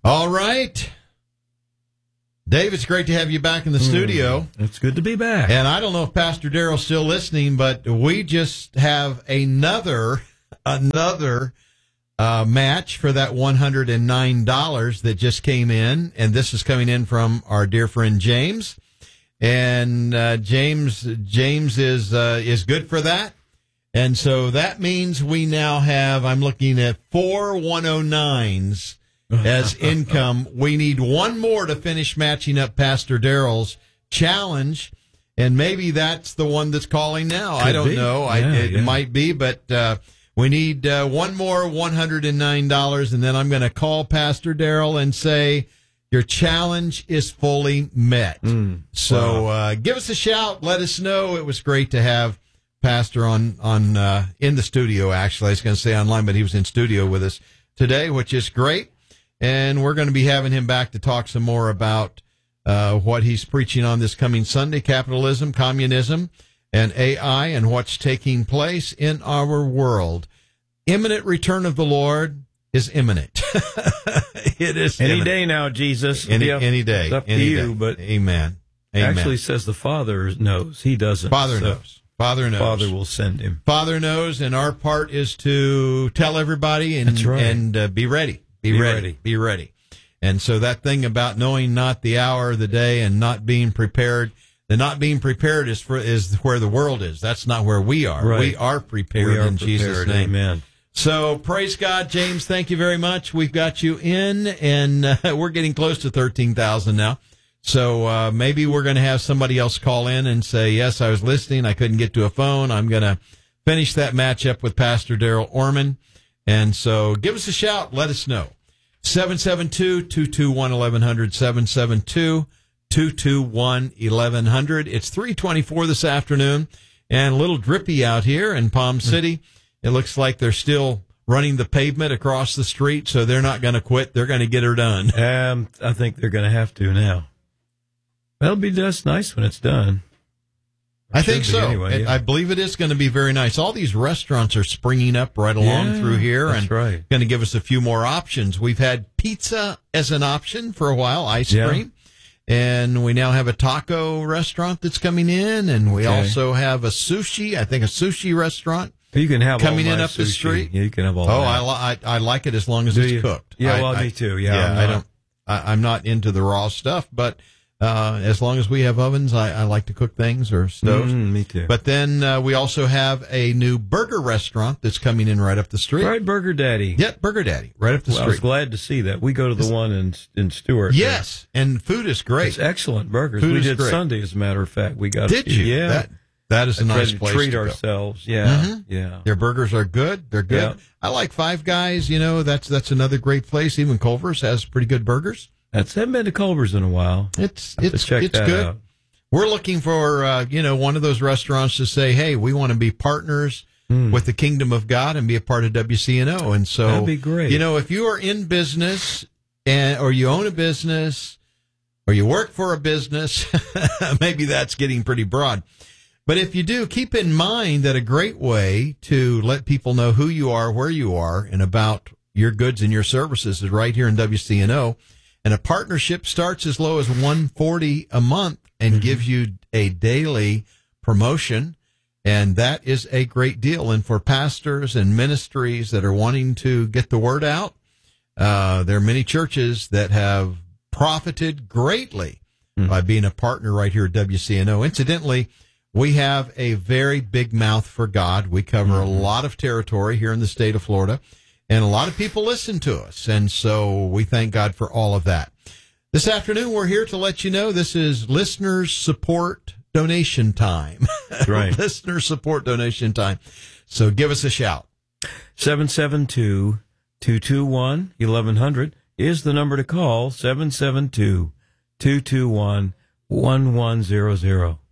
All right. Dave, it's great to have you back in the studio. It's good to be back. And I don't know if Pastor Daryl's still listening, but we just have another match for that $109 that just came in. And this is coming in from our dear friend James. And James is good for that. And so that means we now have, I'm looking at 4 109s as income. We need one more to finish matching up Pastor Daryl's challenge, and maybe that's the one that's calling now. Could I don't be. know. It might be, but we need one more $109, and then I'm going to call Pastor Daryl and say your challenge is fully met. So give us a shout. Let us know. It was great to have Pastor on in the studio. Actually, I was going to say online, but he was in studio with us today, which is great. And we're going to be having him back to talk some more about what he's preaching on this coming Sunday, capitalism, communism, and AI, and what's taking place in our world. Imminent return of the Lord is imminent. It is any imminent. day now, Jesus. Any day. It's up any to you, day. but Amen. actually says the Father knows. He doesn't. Father knows. Father knows. Father will send him. Father knows, and our part is to tell everybody and, That's right. and be ready. Be ready. And so that thing about knowing not the hour of the day and not being prepared, the not being prepared is where the world is. That's not where we are. Right. We are prepared in Jesus' name. Amen. So praise God, James. Thank you very much. We've got you in, and we're getting close to 13,000 now. So maybe we're going to have somebody else call in and say, yes, I was listening. I couldn't get to a phone. I'm going to finish that matchup with Pastor Daryl Orman. And so give us a shout. Let us know. 772-221-1100, 772-221-1100. It's 3:24 this afternoon and a little drippy out here in Palm City. It looks like they're still running the pavement across the street, so they're not going to quit. They're going to get her done. I think they're going to have to now. That'll be just nice when it's done. I think so. Anyway, yeah. I believe it is going to be very nice. All these restaurants are springing up right along through here, and going to give us a few more options. We've had pizza as an option for a while, ice cream, and we now have a taco restaurant that's coming in, and we also have a sushi restaurant. You can have coming all in my up the sushi. street. Yeah, you can have all. I like it as long as it's cooked. Yeah, me too. Yeah, I'm not into the raw stuff, but as long as we have ovens, I like to cook things or stoves. Me too. But then we also have a new burger restaurant that's coming in right up the street. Right, Burger Daddy. Yeah, Burger Daddy, right up the street. I was glad to see that. We go to the one in Stewart. Yes, and food is great. It's excellent burgers. Food we is did great. Sunday, as a matter of fact. We got. Did you? Yeah. That is a nice place treat to ourselves. go. Yeah, yeah. Their burgers are good. They're good. Yeah. I like Five Guys. You know, that's another great place. Even Culver's has pretty good burgers. Haven't been to Culver's in a while. It's good. Out. We're looking for one of those restaurants to say, hey, we want to be partners with the Kingdom of God and be a part of WCNO. And so that'd be great. You know, if you are in business or you own a business or you work for a business, maybe that's getting pretty broad. But if you do, keep in mind that a great way to let people know who you are, where you are, and about your goods and your services is right here in WCNO. And a partnership starts as low as $140 a month and gives you a daily promotion. And that is a great deal. And for pastors and ministries that are wanting to get the word out, there are many churches that have profited greatly by being a partner right here at WCNO. Incidentally, we have a very big mouth for God. We cover a lot of territory here in the state of Florida, and a lot of people listen to us. And so we thank God for all of that. This afternoon, we're here to let you know this is listeners support donation time. That's right. Listener support donation time. So give us a shout. 772-221-1100 is the number to call. 772-221-1100.